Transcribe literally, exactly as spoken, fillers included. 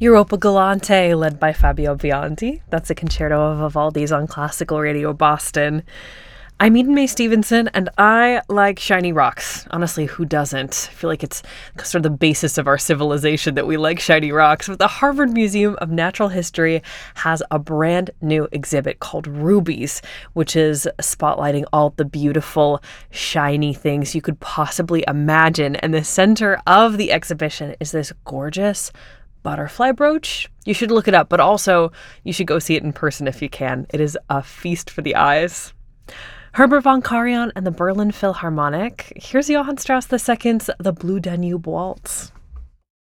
Europa Galante, led by Fabio Biondi. That's a concerto of Vivaldi's on Classical Radio Boston. I'm Eden Mae Stevenson, and I like shiny rocks. Honestly, who doesn't? I feel like it's sort of the basis of our civilization that we like shiny rocks. But the Harvard Museum of Natural History has a brand new exhibit called Rubies, which is spotlighting all the beautiful, shiny things you could possibly imagine. And the center of the exhibition is this gorgeous butterfly brooch. You should look it up, but also you should go see it in person if you can. It is a feast for the eyes. Herbert von Karajan and the Berlin Philharmonic. Here's Johann Strauss the Second's The Blue Danube Waltz.